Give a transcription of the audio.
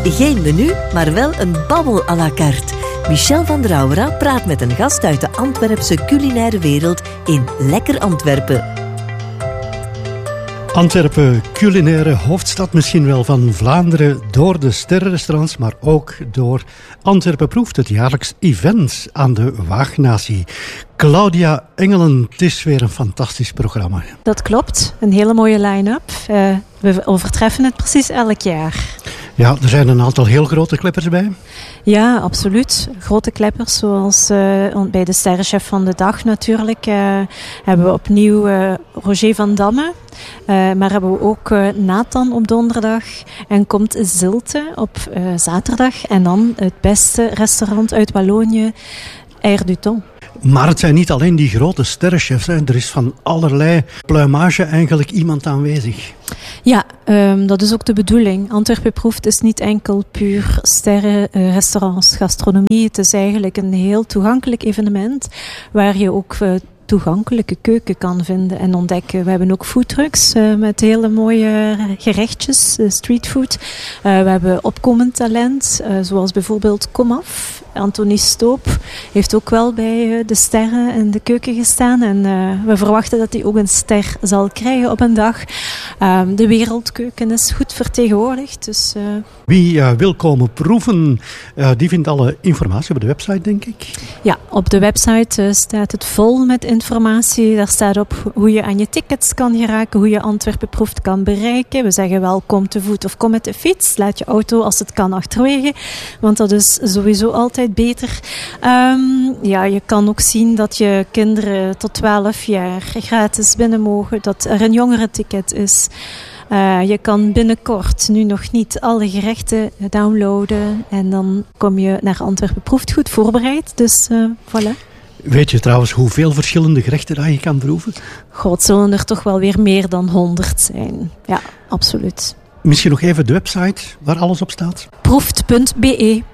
Geen menu, maar wel een babbel à la carte. Michel van der Auwera praat met een gast uit de Antwerpse culinaire wereld in Lekker Antwerpen. Antwerpen, culinaire hoofdstad misschien wel van Vlaanderen, door de sterrenrestaurants, maar ook door Antwerpen Proeft, het jaarlijks event aan de Waagnatie. Claudia Engelen, het is weer een fantastisch programma. Dat klopt, een hele mooie line-up. We overtreffen het precies elk jaar. Ja, er zijn een aantal heel grote kleppers bij. Ja, absoluut. Grote kleppers, zoals bij de sterrenchef van de dag natuurlijk. Hebben we opnieuw Roger van Damme. Maar hebben we ook Nathan op donderdag. En komt Zilte op zaterdag. En dan het beste restaurant uit Wallonië, Air du Temps. Maar het zijn niet alleen die grote sterrenchefs. Hè. Er is van allerlei pluimage eigenlijk iemand aanwezig. Ja, dat is ook de bedoeling. Antwerpen Proeft is niet enkel puur sterrenrestaurants, gastronomie. Het is eigenlijk een heel toegankelijk evenement waar je ook toegankelijke keuken kan vinden en ontdekken. We hebben ook foodtrucks met hele mooie gerechtjes, streetfood. We hebben opkomend talent, zoals bijvoorbeeld Komaf. Anthony Stoop heeft ook wel bij de sterren in de keuken gestaan. En we verwachten dat hij ook een ster zal krijgen op een dag. De wereldkeuken is goed vertegenwoordigd. Dus, Wie wil komen proeven, die vindt alle informatie op de website, denk ik. Ja, op de website staat het vol met informatie. Daar staat op hoe je aan je tickets kan geraken, hoe je Antwerpen Proeft kan bereiken. We zeggen wel, kom te voet of kom met de fiets. Laat je auto als het kan achterwege, want dat is sowieso altijd beter. Ja, je kan ook zien dat je kinderen tot 12 jaar gratis binnen mogen, dat er een jongerenticket is. Je kan binnenkort, nu nog niet, alle gerechten downloaden en dan kom je naar Antwerpen Proeft goed voorbereid. Dus voilà. Weet je trouwens hoeveel verschillende gerechten dat je kan proeven? God, zullen er toch wel weer meer dan 100 zijn. Ja, absoluut. Misschien nog even de website waar alles op staat? Proeft.be